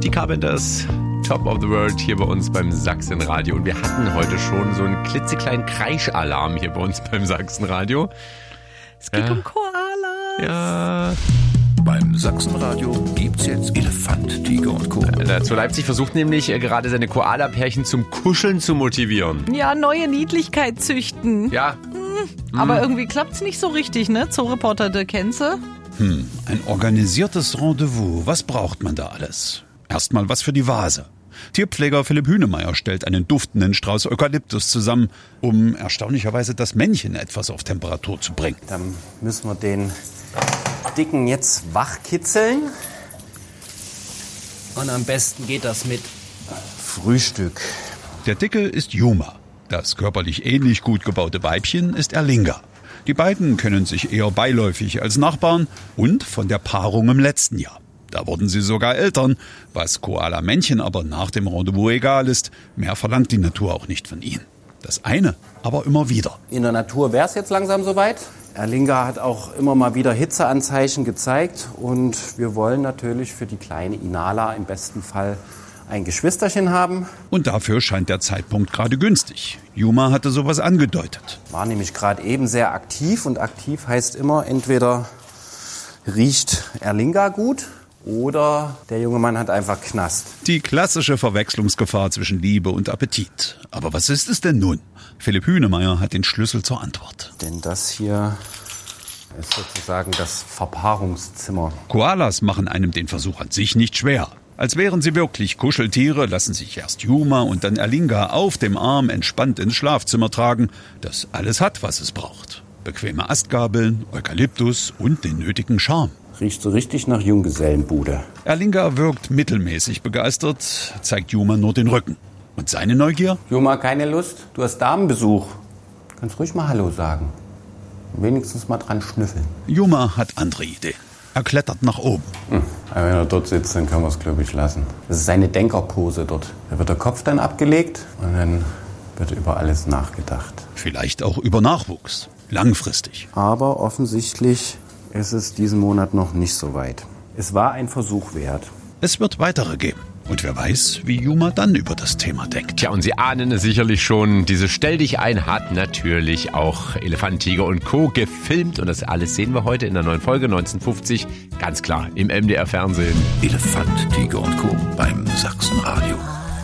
Die Carpenters, Top of the World hier bei uns beim Sachsenradio. Und wir hatten heute schon so einen klitzekleinen Kreischalarm hier bei uns beim Sachsenradio. Es geht um Koalas. Ja. Beim Sachsenradio gibt's jetzt Elefant, Tiger und Co. Zu Leipzig versucht nämlich gerade seine Koala-Pärchen zum Kuscheln zu motivieren. Ja, neue Niedlichkeit züchten. Ja. Aber irgendwie klappt's nicht so richtig, ne? Zooreporter Dirk Henze. Ein organisiertes Rendezvous. Was braucht man da alles? Erstmal was für die Vase. Tierpfleger Philipp Hünemeyer stellt einen duftenden Strauß Eukalyptus zusammen, um erstaunlicherweise das Männchen etwas auf Temperatur zu bringen. Dann müssen wir den Dicken jetzt wachkitzeln. Und am besten geht das mit Frühstück. Der Dicke ist Yuma. Das körperlich ähnlich gut gebaute Weibchen ist Erlinga. Die beiden kennen sich eher beiläufig als Nachbarn und von der Paarung im letzten Jahr. Da wurden sie sogar Eltern, was Koala-Männchen aber nach dem Rendezvous egal ist. Mehr verlangt die Natur auch nicht von ihnen. Das eine aber immer wieder. In der Natur wäre es jetzt langsam soweit. Erlinga hat auch immer mal wieder Hitzeanzeichen gezeigt. Und wir wollen natürlich für die kleine Inala im besten Fall ein Geschwisterchen haben. Und dafür scheint der Zeitpunkt gerade günstig. Yuma hatte sowas angedeutet. War nämlich gerade eben sehr aktiv. Und aktiv heißt immer, entweder riecht Erlinga gut oder der junge Mann hat einfach Knast. Die klassische Verwechslungsgefahr zwischen Liebe und Appetit. Aber was ist es denn nun? Philipp Hünemeyer hat den Schlüssel zur Antwort. Denn das hier ist sozusagen das Verpaarungszimmer. Koalas machen einem den Versuch an sich nicht schwer. Als wären sie wirklich Kuscheltiere, lassen sich erst Yuma und dann Erlinga auf dem Arm entspannt ins Schlafzimmer tragen, das alles hat, was es braucht. Bequeme Astgabeln, Eukalyptus und den nötigen Charme. Riecht so richtig nach Junggesellenbude. Erlinga wirkt mittelmäßig begeistert, zeigt Yuma nur den Rücken. Und seine Neugier? Yuma, keine Lust? Du hast Damenbesuch. Kannst ruhig mal Hallo sagen. Wenigstens mal dran schnüffeln. Yuma hat andere Ideen. Er klettert nach oben. Aber wenn er dort sitzt, dann kann man es, glaube ich, lassen. Das ist seine Denkerpose dort. Da wird der Kopf dann abgelegt und dann wird über alles nachgedacht. Vielleicht auch über Nachwuchs. Langfristig. Aber offensichtlich ist es diesen Monat noch nicht so weit. Es war ein Versuch wert. Es wird weitere geben. Und wer weiß, wie Yuma dann über das Thema denkt. Tja, und Sie ahnen es sicherlich schon, diese Stell dich ein hat natürlich auch Elefant, Tiger und Co. gefilmt. Und das alles sehen wir heute in der neuen Folge 1950, ganz klar, im MDR-Fernsehen. Elefant, Tiger und Co. beim Sachsenradio.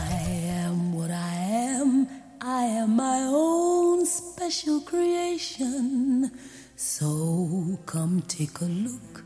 I am what I am. I am my own special creation. So come take a look